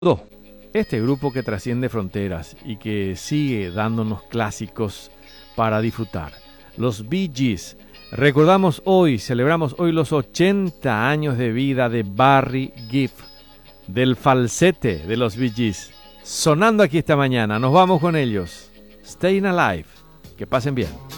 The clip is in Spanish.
Este grupo que trasciende fronteras y que sigue dándonos clásicos para disfrutar. Los Bee Gees. Celebramos hoy los 80 años de vida de Barry Gibb, del falsete de los Bee Gees. Sonando aquí esta mañana, nos vamos con ellos. Staying Alive. Que pasen bien.